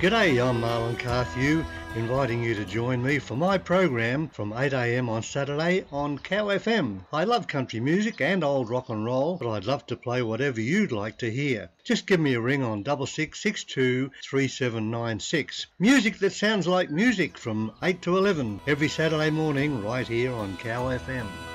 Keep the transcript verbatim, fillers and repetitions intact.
G'day, I'm Marlon Carthew, inviting you to join me for my program from eight a m on Saturday on Cow F M. I love country music and old rock and roll, but I'd love to play whatever you'd like to hear. Just give me a ring on double six six two three seven nine six. Music that sounds like music from eight to eleven every Saturday morning right here on Cow F M.